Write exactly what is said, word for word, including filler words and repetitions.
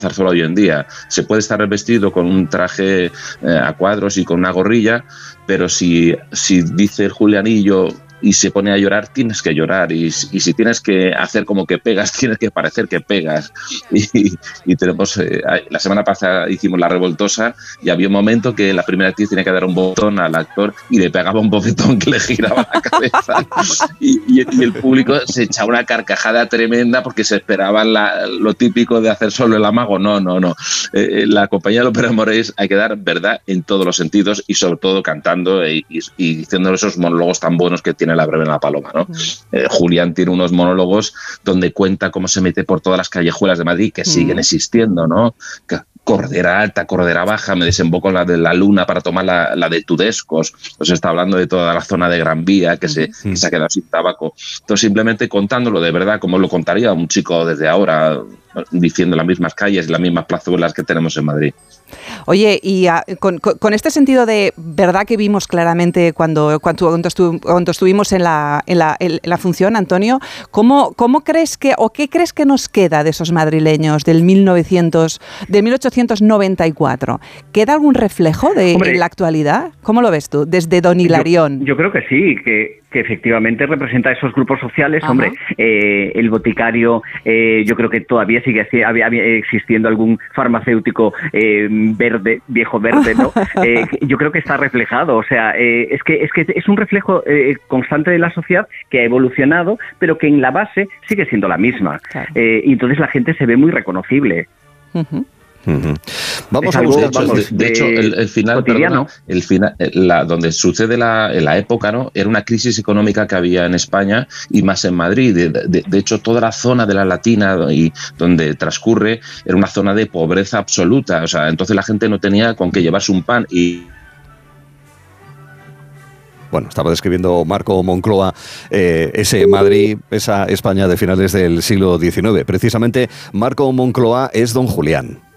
solo hoy en día. Se puede estar vestido con un traje eh, a cuadros y con una gorrilla, pero si, si dice el Julianillo y se pone a llorar, tienes que llorar, y, y si tienes que hacer como que pegas, tienes que parecer que pegas. Y, y tenemos, eh, la semana pasada hicimos La Revoltosa y había un momento que la primera actriz tenía que dar un botón al actor y le pegaba un bofetón que le giraba la cabeza y, y, y el público se echaba una carcajada tremenda porque se esperaban la, lo típico de hacer solo el amago. No, no, no. Eh, la compañía de Ópera Moreis hay que dar verdad en todos los sentidos y sobre todo cantando y, y, y diciendo esos monólogos tan buenos que tiene La Breve en la Paloma, ¿no? Mm. Eh, Julián tiene unos monólogos donde cuenta cómo se mete por todas las callejuelas de Madrid que mm. siguen existiendo, ¿no? Que, Cordera Alta, Cordera Baja, me desemboco en la de la Luna para tomar la, la de Tudescos. Os está hablando de toda la zona de Gran Vía que se, mm. que se ha quedado sin tabaco. Entonces, simplemente contándolo de verdad, como lo contaría un chico desde ahora, diciendo las mismas calles y las mismas plazuelas que tenemos en Madrid. Oye, y uh, con, con este sentido de verdad que vimos claramente cuando, cuando, cuando, estu, cuando estuvimos en la, en, la, en la función, Antonio, ¿cómo, cómo crees que, o qué crees que nos queda de esos madrileños del mil novecientos, de mil ochocientos noventa y cuatro? ¿Queda algún reflejo de Hombre, en la actualidad? ¿Cómo lo ves tú, desde Don Hilarión? Yo, yo creo que sí, que, que efectivamente representa esos grupos sociales. Ajá. Hombre, eh, el boticario, eh, yo creo que todavía sigue había, había existiendo algún farmacéutico eh, verde, viejo verde, ¿no? Eh, yo creo que está reflejado, o sea, eh, es que es que es un reflejo eh, constante de la sociedad que ha evolucionado, pero que en la base sigue siendo la misma. Claro. Eh, y entonces la gente se ve muy reconocible. Uh-huh. Uh-huh. Vamos a buscar, vamos, de, de hecho, el, el final, perdona, el final, la, donde sucede la, en la época, ¿no? Era una crisis económica que había en España y más en Madrid. De, de, de hecho, toda la zona de la Latina y donde transcurre era una zona de pobreza absoluta. O sea, entonces la gente no tenía con qué llevarse un pan y Bueno, estaba describiendo Marco Moncloa eh, ese Madrid, esa España de finales del siglo diecinueve. Precisamente, Marco Moncloa es don Julián.